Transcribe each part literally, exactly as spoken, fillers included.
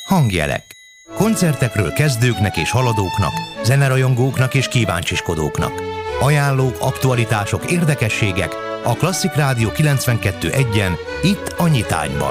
Hangjelek. Koncertekről kezdőknek és haladóknak, zenerajongóknak és kíváncsiskodóknak. Ajánlók, aktualitások, érdekességek a Klasszik Rádió kilencvenkettő egyen, itt a Nyitányban.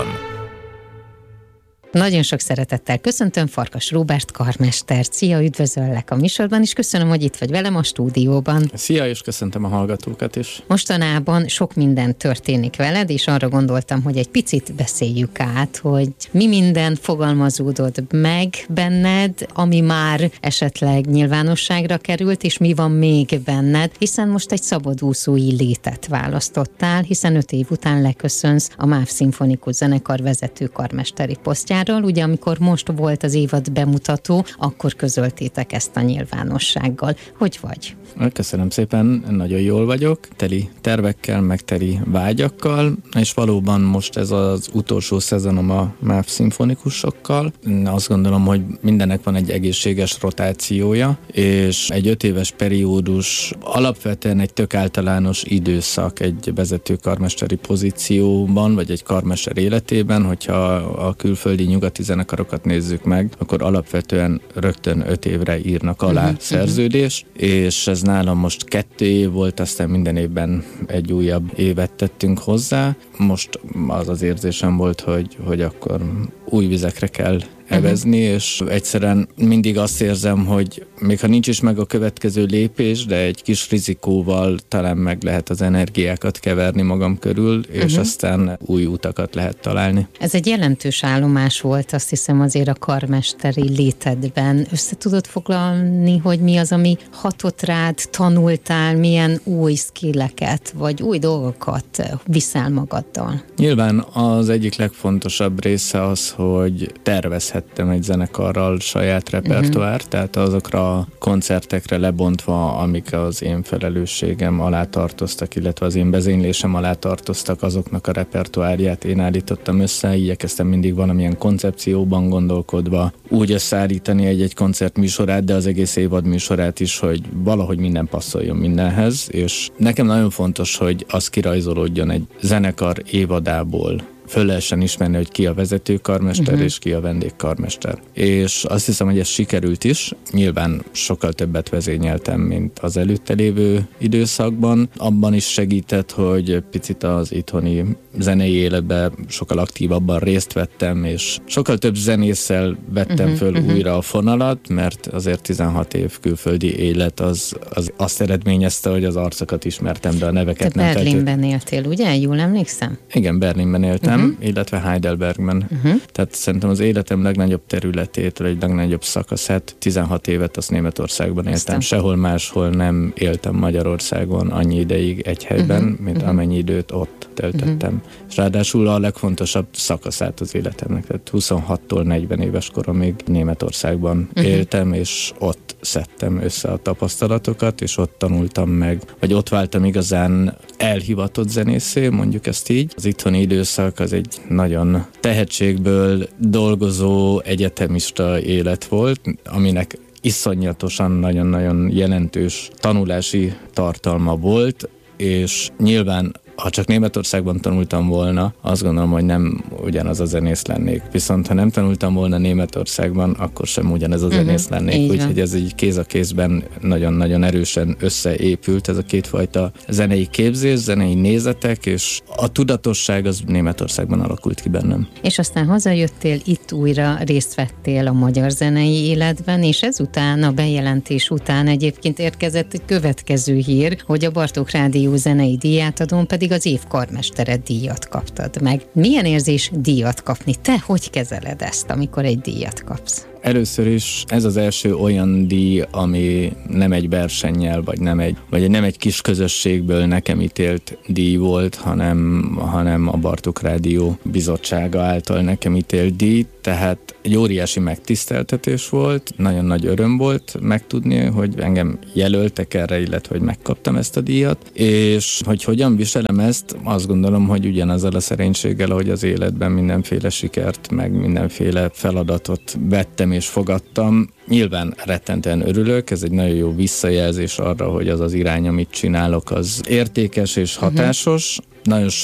Nagyon sok szeretettel köszöntöm Farkas Róbert karmestert. Szia, üdvözöllek a műsorban, és köszönöm, hogy itt vagy velem a stúdióban. Szia, és köszöntöm a hallgatókat is. Mostanában sok minden történik veled, és arra gondoltam, hogy egy picit beszéljük át, hogy mi minden fogalmazódott meg benned, ami már esetleg nyilvánosságra került, és mi van még benned, hiszen most egy szabadúszói létet választottál, hiszen öt év után leköszönsz a MÁV Szimfonikus Zenekar vezető karmesteri posztjára. Ugye, amikor most volt az évad bemutató, akkor közöltétek ezt a nyilvánossággal. Hogy vagy? Köszönöm szépen, nagyon jól vagyok, teli tervekkel, meg teli vágyakkal, és valóban most ez az utolsó szezonom a MÁV szimfonikusokkal. Azt gondolom, hogy mindennek van egy egészséges rotációja, és egy öt éves periódus alapvetően egy tök általános időszak egy vezető karmesteri pozícióban, vagy egy karmester életében, hogyha a külföldi nyugati zenekarokat nézzük meg, akkor alapvetően rögtön öt évre írnak alá uh-huh, szerződést, uh-huh. és ez nálam most kettő év volt, aztán minden évben egy újabb évet tettünk hozzá. Most az az érzésem volt, hogy, hogy akkor új vizekre kell evezni, uh-huh. és egyszerűen mindig azt érzem, hogy még ha nincs is meg a következő lépés, de egy kis rizikóval talán meg lehet az energiákat keverni magam körül, és uh-huh. aztán új utakat lehet találni. Ez egy jelentős állomás volt, azt hiszem azért a karmesteri létedben. Össze tudod foglalni, hogy mi az, ami hatott rád, tanultál, milyen új skilleket, vagy új dolgokat viszel magaddal? Nyilván az egyik legfontosabb része az, hogy tervezhettem egy zenekarral saját repertoár, uh-huh. tehát azokra a koncertekre lebontva, amik az én felelősségem alá tartoztak, illetve az én vezénylésem alá tartoztak, azoknak a repertoárját én állítottam össze, igyekeztem mindig valamilyen koncepcióban gondolkodva úgy összeállítani egy-egy koncert műsorát, de az egész évad műsorát is, hogy valahogy minden passzoljon mindenhez, és nekem nagyon fontos, hogy az kirajzolódjon egy zenekar évadából, föl lehessen ismerni, hogy ki a vezető karmester uh-huh. és ki a vendégkarmester. És azt hiszem, hogy ez sikerült is. Nyilván sokkal többet vezényeltem, mint az előtte lévő időszakban. Abban is segített, hogy picit az itthoni zenei életben sokkal aktívabban részt vettem, és sokkal több zenésszel vettem uh-huh, föl uh-huh. újra a fonalat, mert azért tizenhat év külföldi élet az, az azt eredményezte, hogy az arcokat ismertem, de a neveket Te nem Berlinben feltét... éltél, ugye? Jól emlékszem? Igen, Berlinben éltem. Uh-huh. illetve Heidelbergben. Uh-huh. Tehát szerintem az életem legnagyobb területét, vagy legnagyobb szakaszát, tizenhat évet azt Németországban éltem. Aztán. Sehol máshol nem éltem Magyarországon annyi ideig egy helyben, uh-huh. mint uh-huh. amennyi időt ott töltöttem. Uh-huh. És ráadásul a legfontosabb szakaszát az életemnek. Tehát huszonhattól negyven éves koromig Németországban uh-huh. éltem, és ott szedtem össze a tapasztalatokat, és ott tanultam meg, vagy ott váltam igazán elhivatott zenészé, mondjuk ezt így. Az itthoni időszak az egy nagyon tehetségből dolgozó egyetemista élet volt, aminek iszonyatosan nagyon-nagyon jelentős tanulási tartalma volt, és nyilván ha csak Németországban tanultam volna, azt gondolom, hogy nem ugyanaz a zenész lennék. Viszont ha nem tanultam volna Németországban, akkor sem ugyanez a zenész uh-huh. lennék. Úgyhogy ez így kéz a kézben nagyon-nagyon erősen összeépült ez a kétfajta zenei képzés, zenei nézetek, és a tudatosság az Németországban alakult ki bennem. És aztán hazajöttél, itt újra részt vettél a magyar zenei életben, és ezután, a bejelentés után egyébként érkezett egy következő hír, hogy a Bartók Rádió zenei díjátadón pedig az év karmestere díjat kaptad meg. Milyen érzés díjat kapni? Te hogy kezeled ezt, amikor egy díjat kapsz? Először is ez az első olyan díj, ami nem egy versennyel, vagy nem egy, vagy nem egy kis közösségből nekem ítélt díj volt, hanem, hanem a Bartók Rádió bizottsága által nekem ítélt díj, tehát egy óriási megtiszteltetés volt, nagyon nagy öröm volt megtudni, hogy engem jelöltek erre, illetve hogy megkaptam ezt a díjat, és hogy hogyan viselem ezt, azt gondolom, hogy ugyanazzal a szerénységgel, ahogy az életben mindenféle sikert, meg mindenféle feladatot vettem és fogadtam. Nyilván rettentően örülök, ez egy nagyon jó visszajelzés arra, hogy az az irány, amit csinálok, az értékes és hatásos. Uh-huh. Nagyon sok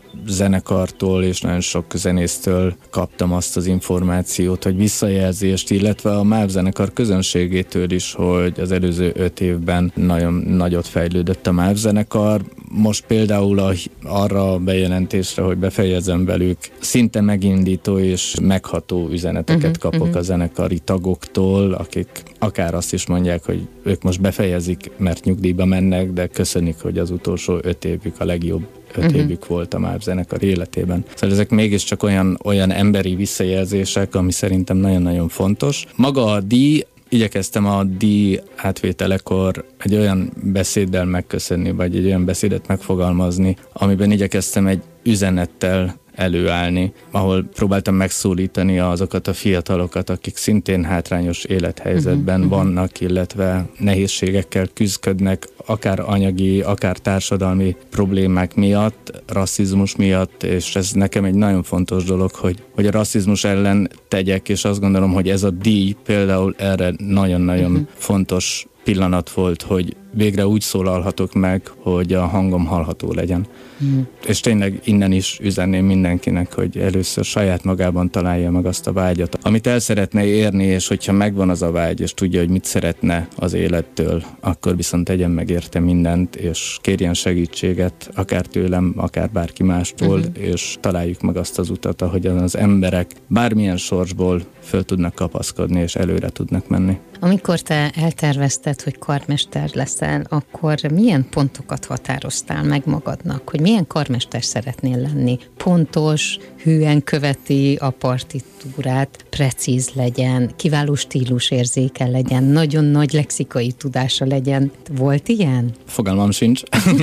zenekartól és nagyon sok zenésztől kaptam azt az információt, hogy visszajelzést, illetve a MÁV zenekar közönségétől is, hogy az előző öt évben nagyon nagyot fejlődött a MÁV zenekar. Most például a, arra a bejelentésre, hogy befejezem velük, szinte megindító és megható üzeneteket uh-huh, kapok uh-huh. a zenekari tagoktól, akik akár azt is mondják, hogy ők most befejezik, mert nyugdíjba mennek, de köszönik, hogy az utolsó öt évük a legjobb öt uh-huh. évük volt a MÁV zenekar életében. Szóval ezek mégiscsak olyan, olyan emberi visszajelzések, ami szerintem nagyon-nagyon fontos. Maga a díj, igyekeztem a díj átvételekor egy olyan beszéddel megköszönni, vagy egy olyan beszédet megfogalmazni, amiben igyekeztem egy üzenettel előállni, ahol próbáltam megszólítani azokat a fiatalokat, akik szintén hátrányos élethelyzetben uh-huh, vannak, illetve nehézségekkel küzdködnek, akár anyagi, akár társadalmi problémák miatt, rasszizmus miatt, és ez nekem egy nagyon fontos dolog, hogy, hogy a rasszizmus ellen tegyek, és azt gondolom, hogy ez a díj például erre nagyon-nagyon uh-huh. fontos pillanat volt, hogy végre úgy szólalhatok meg, hogy a hangom hallható legyen. Mm. És tényleg innen is üzenném mindenkinek, hogy először saját magában találja meg azt a vágyat, amit el szeretne érni, és hogyha megvan az a vágy, és tudja, hogy mit szeretne az élettől, akkor viszont tegyen meg érte mindent, és kérjen segítséget, akár tőlem, akár bárki mástól, mm-hmm. és találjuk meg azt az utat, ahogyan az emberek bármilyen sorsból föl tudnak kapaszkodni, és előre tudnak menni. Amikor te eltervezted, hogy karmester leszel, akkor milyen pontokat határoztál meg magadnak, hogy milyen karmester szeretnél lenni? Pontos, hűen követi a partitúrát, precíz legyen, kiváló stílusérzéke legyen, nagyon nagy lexikai tudása legyen. Volt ilyen? Fogalmam sincs.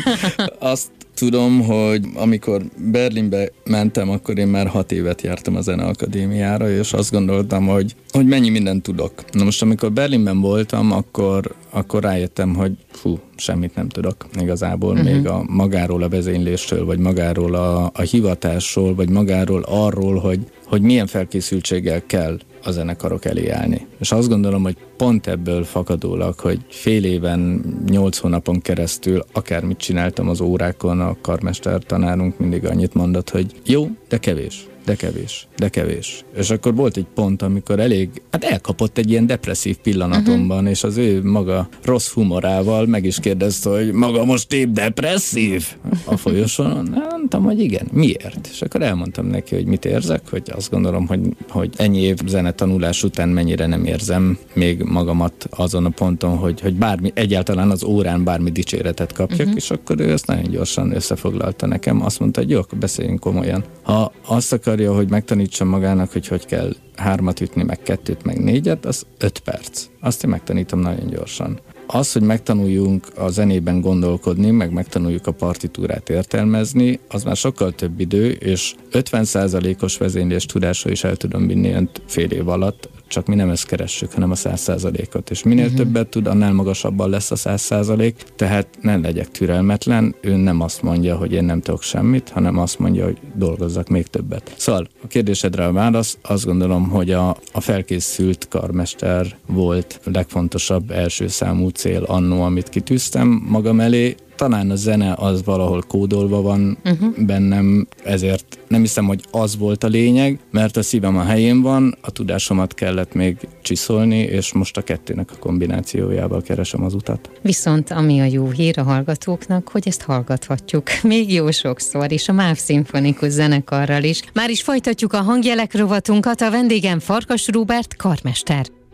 Azt tudom, hogy amikor Berlinbe mentem, akkor én már hat évet jártam a Zeneakadémiára, és azt gondoltam, hogy, hogy mennyi mindent tudok. Na most, amikor Berlinben voltam, akkor, akkor rájöttem, hogy fú, semmit nem tudok igazából, uh-huh. még a magáról a vezénylésről, vagy magáról a, a hivatásról, vagy magáról arról, hogy, hogy milyen felkészültséggel kell a zenekarok elé állni. És azt gondolom, hogy pont ebből fakadólag, hogy fél éven, nyolc hónapon keresztül akármit csináltam az órákon, a karmester tanárunk mindig annyit mondott, hogy jó, de kevés. de kevés, de kevés. És akkor volt egy pont, amikor elég, hát elkapott egy ilyen depresszív pillanatomban, uh-huh. és az ő maga rossz humorával meg is kérdezte, hogy maga most épp depresszív a folyosón. Mondtam, hogy igen, miért? És akkor elmondtam neki, hogy mit érzek, hogy azt gondolom, hogy, hogy ennyi év zenetanulás után mennyire nem érzem még magamat azon a ponton, hogy, hogy bármi, egyáltalán az órán bármi dicséretet kapjak, uh-huh. és akkor ő ezt nagyon gyorsan összefoglalta nekem. Azt mondta, hogy jó, akkor beszéljünk komolyan. Ha azt akarja, hogy megtanítsam magának, hogy hogy kell hármat ütni, meg kettőt, meg négyet, az öt perc. Azt én megtanítom nagyon gyorsan. Az, hogy megtanuljunk a zenében gondolkodni, meg megtanuljuk a partitúrát értelmezni, az már sokkal több idő, és ötven százalékos vezénylés tudásra is el tudom vinni önt fél év alatt, csak mi nem ezt keressük, hanem a száz százalékot. És minél uh-huh. többet tud, annál magasabban lesz a száz százalék, tehát ne legyek türelmetlen, ő nem azt mondja, hogy én nem tudok semmit, hanem azt mondja, hogy dolgozzak még többet. Szóval a kérdésedre a válasz, azt gondolom, hogy a, a felkészült karmester volt a legfontosabb első számú cél annó, amit kitűztem magam elé. Talán a zene az valahol kódolva van uh-huh. bennem, ezért nem hiszem, hogy az volt a lényeg, mert a szívem a helyén van, a tudásomat kellett még csiszolni, és most a kettőnek a kombinációjával keresem az utat. Viszont ami a jó hír a hallgatóknak, hogy ezt hallgathatjuk még jó sokszor, és a MÁV Szimfonikus Zenekarral is. Már is folytatjuk a hangjelek rovatunkat, a vendégem Farkas Róbert karmester.